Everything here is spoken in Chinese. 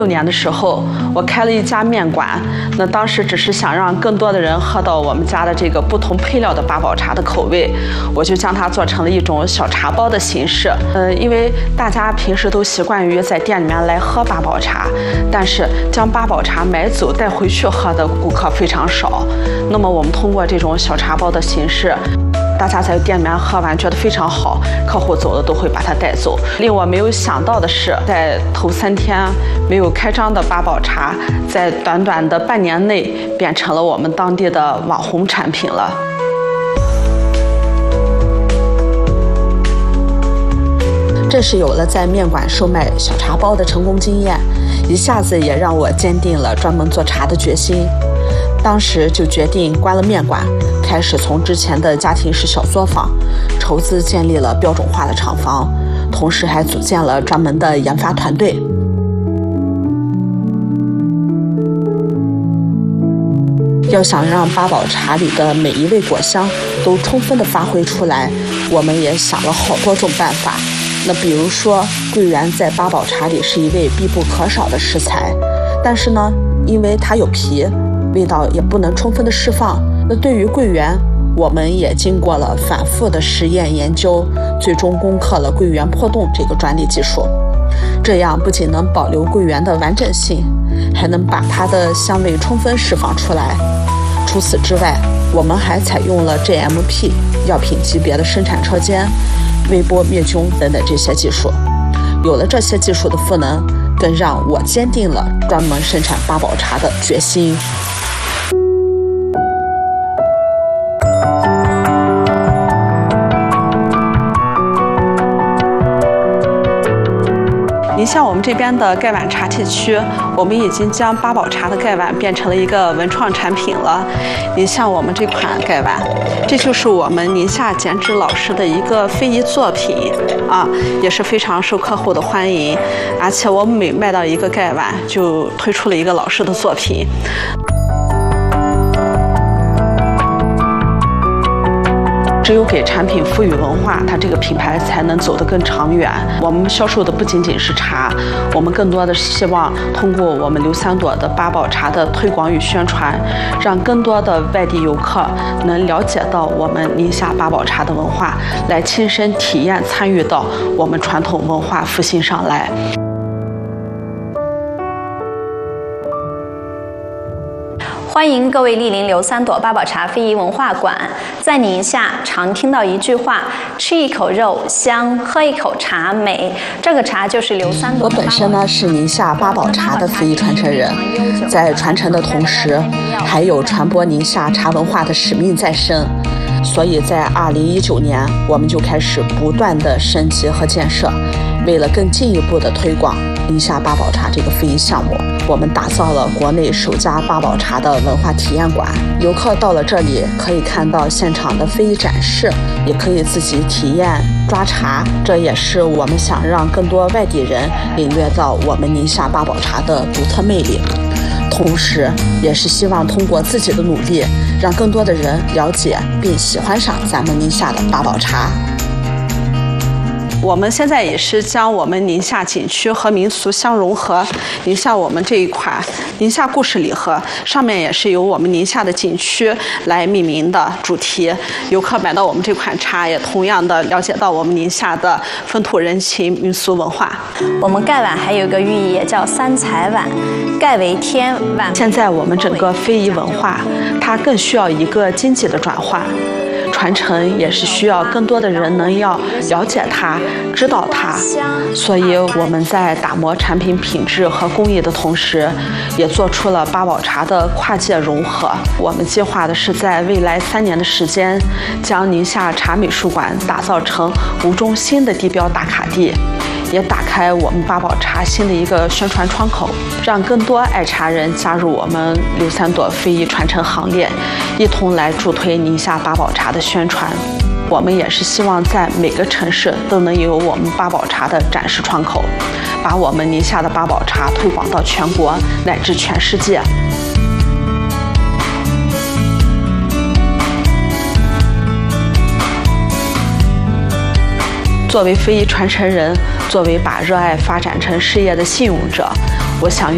6年的时候，我开了一家面馆。那当时只是想让更多的人喝到我们家的这个不同配料的八宝茶的口味，我就将它做成了一种小茶包的形式。因为大家平时都习惯于在店里面来喝八宝茶，但是将八宝茶买走带回去喝的顾客非常少。那么我们通过这种小茶包的形式，大家在店里面喝完觉得非常好，客户走了都会把它带走。令我没有想到的是，在头3天没有开张的八宝茶，在短短的半年内变成了我们当地的网红产品了。正是有了在面馆售卖小茶包的成功经验，一下子也让我坚定了专门做茶的决心。当时就决定关了面馆，开始从之前的家庭式小作坊，筹资建立了标准化的厂房，同时还组建了专门的研发团队。要想让八宝茶里的每一味果香都充分地发挥出来，我们也想了好多种办法。那比如说，桂圆在八宝茶里是一味必不可少的食材，但是呢，因为它有皮，味道也不能充分的释放。那对于桂圆，我们也经过了反复的实验研究，最终攻克了桂圆破冻这个专利技术。这样不仅能保留桂圆的完整性，还能把它的香味充分释放出来。除此之外，我们还采用了 GMP 药品级别的生产车间、微波灭菌等等这些技术。有了这些技术的赋能，更让我坚定了专门生产八宝茶的决心。您像我们这边的盖碗茶器区，我们已经将八宝茶的盖碗变成了一个文创产品了。您像我们这款盖碗，这就是我们宁夏剪纸老师的一个非遗作品啊，也是非常受客户的欢迎。而且我们每卖到一个盖碗，就推出了一个老师的作品。只有给产品赋予文化，它这个品牌才能走得更长远。我们销售的不仅仅是茶，我们更多的希望通过我们刘三朵的八宝茶的推广与宣传，让更多的外地游客能了解到我们宁夏八宝茶的文化，来亲身体验参与到我们传统文化复兴上来。 欢迎各位莅临刘三朵八宝茶非遗文化馆。在宁夏常听到一句话：吃一口肉香，喝一口茶美。这个茶就是刘三朵。 我本身呢是宁夏八宝茶的非遗传承人，在传承的同时，还有传播宁夏茶文化的使命在身。所以在2019年，我们就开始不断的升级和建设。为了更进一步的推广宁夏八宝茶这个非遗项目，我们打造了国内首家八宝茶的文化体验馆。游客到了这里，可以看到现场的非遗展示，也可以自己体验抓茶。这也是我们想让更多外地人领略到我们宁夏八宝茶的独特魅力。同时，也是希望通过自己的努力，让更多的人了解并喜欢上咱们宁夏的八宝茶。我们现在也是将我们宁夏景区和民俗相融合。宁夏我们这一款宁夏故事礼盒，上面也是由我们宁夏的景区来命名的主题。游客买到我们这款茶，也同样的了解到我们宁夏的风土人情、民俗文化。 我们盖碗还有一个寓意，也叫三才碗，盖为天，碗。 现在我们整个非遗文化，它更需要一个经济的转化。传承也是需要更多的人能要了解它、知道它，所以我们在打磨产品品质和工艺的同时，也做出了八宝茶的跨界融合。我们计划的是在未来3年的时间，将宁夏茶美术馆打造成吴中新的地标打卡地，也打开我们八宝茶新的一个宣传窗口，让更多爱茶人加入我们刘三朵非遗传承行列，一同来助推宁夏八宝茶的宣传。我们也是希望在每个城市都能有我们八宝茶的展示窗口，把我们宁夏的八宝茶推广到全国乃至全世界。作为非遗传承人，作为把热爱发展成事业的信用者，我想